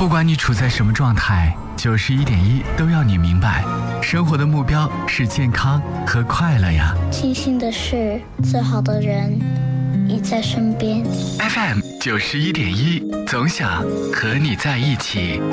不管你处在什么状态，91.1都要你明白，生活的目标是健康和快乐呀。 庆幸的是，最好的人已在身边。 FM 91.1，总想和你在一起。